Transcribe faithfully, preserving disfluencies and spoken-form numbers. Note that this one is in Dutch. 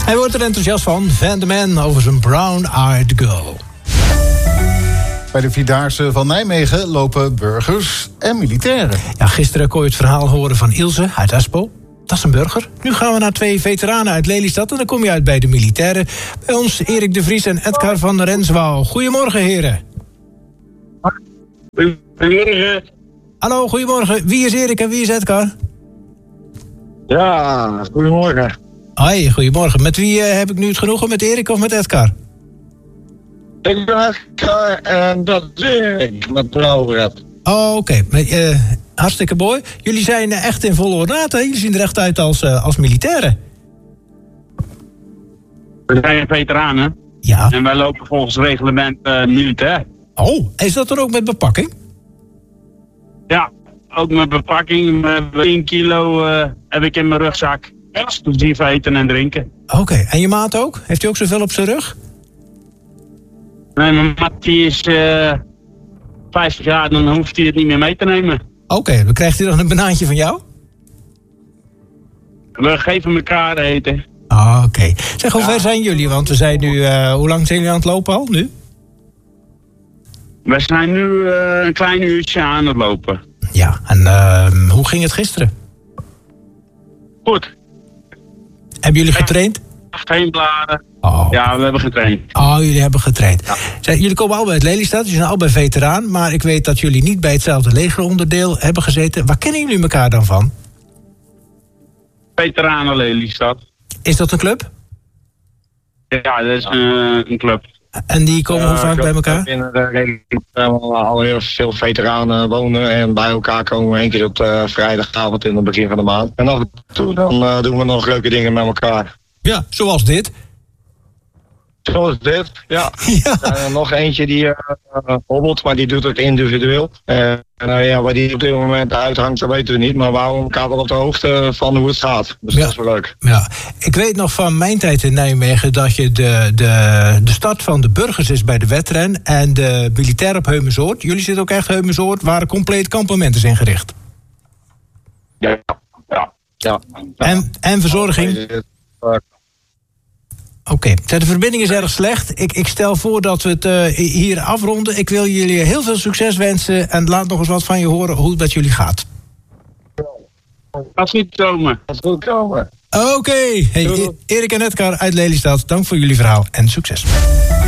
Hij wordt er enthousiast van. Van de Man over zijn brown-eyed girl. Bij de Vierdaagse van Nijmegen lopen burgers en militairen. Ja, gisteren kon je het verhaal horen van Ilse uit Espel. Dat is een burger. Nu gaan we naar twee veteranen uit Lelystad en dan kom je uit bij de militairen. Bij ons Erik de Vries en Edgar van Renswouw. Goedemorgen, heren. Goedemorgen. Hallo, goedemorgen. Wie is Erik en wie is Edgar? Ja, goedemorgen. Hoi, goedemorgen. Met wie uh, heb ik nu het genoegen? Met Erik of met Edgar? Ik ben Edgar en dat is Erik, met Blauwred. Oh, oké. Okay. Uh, hartstikke mooi. Jullie zijn uh, echt in volle ornaat, hè? Jullie zien er echt uit als, uh, als militairen. We zijn veteranen. Ja. En wij lopen volgens reglement uh, militair. Oh, is dat er ook met bepakking? Ja, ook met bepakking. Met één kilo uh, heb ik in mijn rugzak. Exclusief eten en drinken. Oké, okay. En je maat ook? Heeft hij ook zoveel op zijn rug? Nee, mijn maat die is uh, vijftig jaar, dan hoeft hij het niet meer mee te nemen. Oké, okay, dan krijgt hij dan een banaantje van jou? We geven elkaar eten. Ah, oké. Okay. Zeg, hoe ja. ver zijn jullie? Want we zijn nu, uh, hoe lang zijn jullie aan het lopen al, nu? We zijn nu uh, een klein uurtje aan het lopen. Ja, en uh, hoe ging het gisteren? Goed. Hebben jullie getraind? Geen bladen. Oh. Ja, we hebben getraind. Oh, jullie hebben getraind. Ja. Zeg, jullie komen allebei uit Lelystad, jullie zijn allebei veteraan, maar ik weet dat jullie niet bij hetzelfde legeronderdeel hebben gezeten. Waar kennen jullie elkaar dan van? Veteranen Lelystad. Is dat een club? Ja, dat is uh, een club. En die komen uh, hoe vaak bij elkaar? Binnen de regio al heel veel veteranen wonen en bij elkaar komen we één keer op de vrijdagavond in het begin van de maand. En af en toe dan uh, doen we nog leuke dingen met elkaar. Ja, zoals dit. Zoals dit, ja. ja. Uh, nog eentje die uh, hobbelt, maar die doet het individueel. Uh, en uh, ja, waar die op dit moment uithangt, dat weten we niet. Maar we houden elkaar wel op de hoogte van hoe het gaat. Dus ja. dat is wel leuk. Ja. Ik weet nog van mijn tijd in Nijmegen dat je de, de, de start van de burgers is bij de wedren en de militair op Heumensoord. Jullie zitten ook echt Heumensoord, waar compleet kampement is ingericht. Ja, ja, ja. En, en verzorging? Oké, okay. De verbinding is erg slecht. Ik, ik stel voor dat we het uh, hier afronden. Ik wil jullie heel veel succes wensen en laat nog eens wat van je horen hoe het met jullie gaat. Gaat goed komen. Gaat goed komen. Oké, okay. Hey, Erik en Edgar uit Lelystad, dank voor jullie verhaal en succes.